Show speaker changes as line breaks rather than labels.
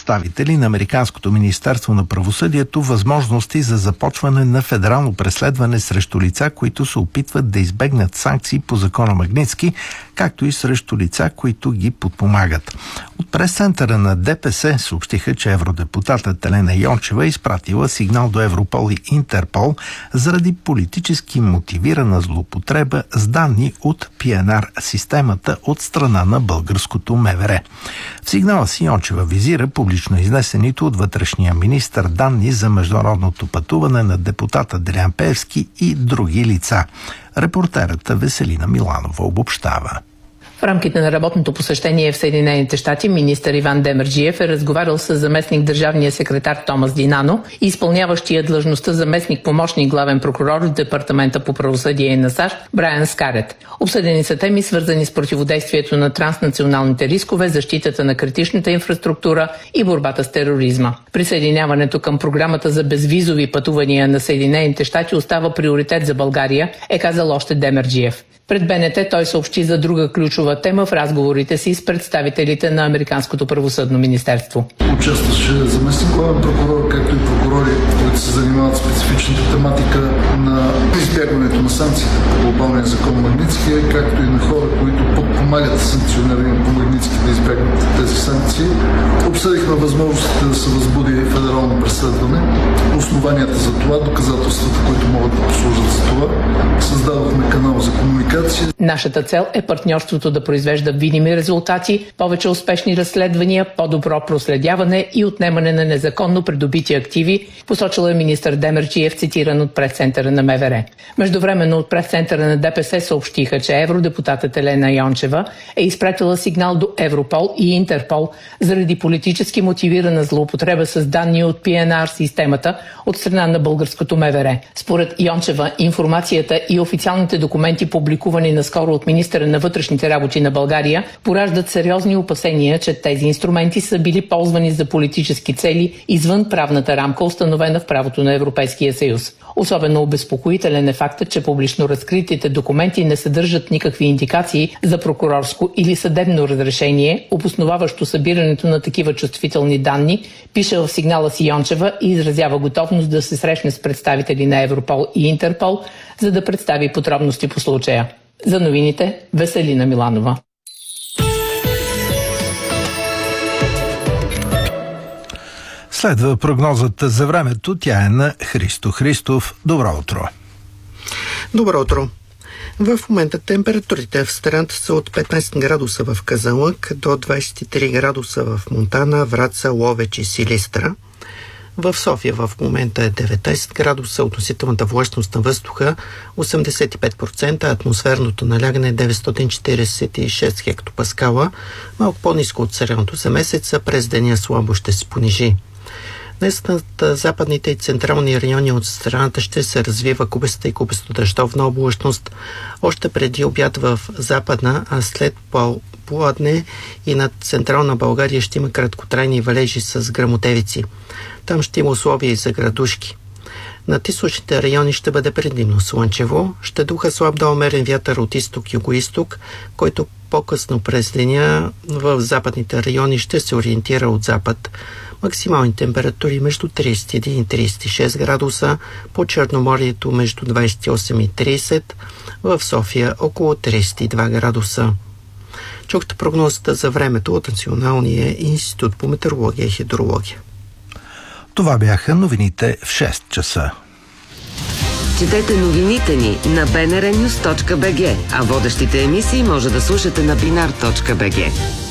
представители на Американското министерство на правосъдието възможности за започване на федерално преследване срещу лица, които се опитват да избегнат санкции по закона Магнитски, както и срещу лица, които ги подпомагат. От прес-центъра на ДПС съобщиха, че евродепутатът Елена Йончева изпратила сигнал до Европол и Интерпол заради политически мотивирана злоупотреба с данни от ПНР системата от страна на българското МВР. В сигнала си Йончева визира публично изнесените от вътрешния министър данни за международното пътуване на депутата Делян Пеевски и други лица. Репортерата Веселина Миланова обобщава.
В рамките на работното посещение в Съединените щати министър Иван Демерджиев е разговарял с заместник държавния секретар Томас Динано и изпълняващия длъжността заместник помощник главен прокурор в Департамента по правосъдие на САЩ Брайан Скарет. Обсъдени са теми, свързани с противодействието на транснационалните рискове, защитата на критичната инфраструктура и борбата с тероризма. Присъединяването към програмата за безвизови пътувания на Съединените щати остава приоритет за България, е казал още Демерджиев. Пред БНТ той съобщи за друга ключова тема в разговорите си с представителите на Американското правосъдно министерство.
Участваше заместник главен прокурор, както и прокурори, които се занимават с специфичната тематика на избягването на санкциите по глобалния закон Магнитски, както и на хора, които подпомагат санкциониране по Магнитски да избягнат тези санкции. Обсъдихме възможностите да се възбуди федерално преследване, основанията за това, доказателствата, които могат да послужат за това. Създадохме канал за комуникация.
Нашата цел е партньорството да произвежда видими резултати, повече успешни разследвания, по-добро проследяване и отнемане на незаконно придобити активи, посочил е министър Демерджиев, цитиран от прес-центъра на МВР. Междувременно от прес-центъра на ДПС съобщиха, че евродепутатът Елена Йончева е изпратила сигнал до Европол и Интерпол заради политически мотивирана злоупотреба с данни от ПНР системата от страна на българското МВР. Според Йончева, информацията и официалните документи, публикувани наскоро от министъра на вътрешните работи на България, пораждат сериозни опасения, че тези инструменти са били ползвани за политически цели извън правната рамка, установена в правото на Европейския съюз. Особено обезпокоителен е фактът, че публично разкритите документи не съдържат никакви индикации за прокурорско или съдебно разрешение, обосноваващо събирането на такива чувствителни данни, пише в сигнала си Йончева и изразява готовност да се срещне с представители на Европол и Интерпол, за да представи подробности по случая. За новините Веселина Миланова.
Следва прогнозата за времето. Тя е на Христо Христов. Добро утро!
Добро утро! В момента температурите в страната са от 15 градуса в Казанлък до 23 градуса в Монтана, Враца, Ловеч и Силистра. В София в момента е 19 градуса, относителната влажност на въздуха 85%, атмосферното налягане е 946 хектопаскала, малко по-ниско от средното за месеца, през деня слабо ще се понижи. Днес над западните и централни райони от страната ще се развива купеста и купесто-дъждовна облачност. Още преди обяд в западна, а след поладне и над централна България ще има краткотрайни валежи с гръмотевици. Там ще има условия и за градушки. Над източните райони ще бъде предимно слънчево. Ще духа слаб до умерен вятър от изток-югоизток, който по-късно през деня в западните райони ще се ориентира от запад. Максимални температури между 31 и 36 градуса, по Черноморието между 28 и 30, в София около 32 градуса. Чухте прогнозата за времето от Националния институт по метеорология и хидрология.
Това бяха новините в 6 часа.
Четете новините ни на bnrnews.bg, а водещите емисии може да слушате на binar.bg.